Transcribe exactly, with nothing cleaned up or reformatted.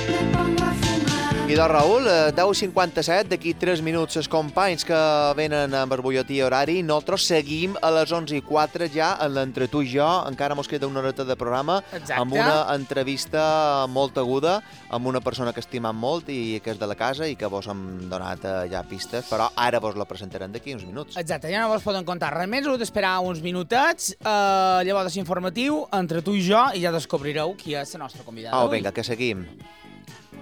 I doncs, Raül, deu cinquanta-set, d'aquí tres minuts els companys que venen amb el butlletí horari. Nosaltres seguim a les onze i quatre ja en l'Entre tu i jo. Encara mos queda una horeta de programa. Exacte. Amb una entrevista molt aguda amb una persona que estimam molt i que és de la casa i que vos hem donat ja pistes, però ara vos la presentarem d'aquí uns minuts. Exacte, ja no vos poden contar res més, heu d'esperar uns minutets, eh, llavors és informatiu, entre tu i jo, i ja descobrireu qui és la nostra convidada. Au, vinga, que seguim.